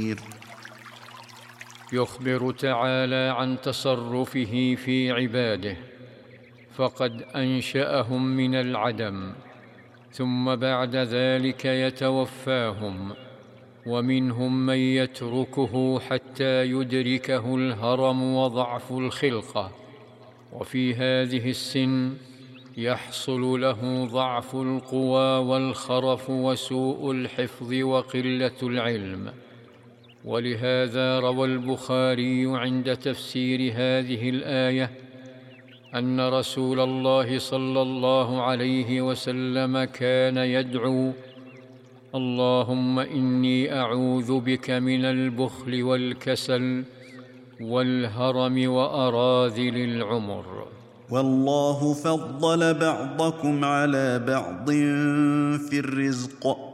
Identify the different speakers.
Speaker 1: يخبر تعالى عن تصرفه في عباده، فقد أنشأهم من العدم، ثم بعد ذلك يتوفاهم، ومنهم من يتركه حتى يدركه الهرم وضعف الخلقة، وفي هذه السن يحصل له ضعف القوى والخرف وسوء الحفظ وقلة العلم. ولهذا روى البخاري عند تفسير هذه الآية أن رسول الله صلى الله عليه وسلم كان يدعو: اللهم إني أعوذ بك من البخل والكسل والهرم وأراذل العمر.
Speaker 2: والله فضل بعضكم على بعض في الرزق،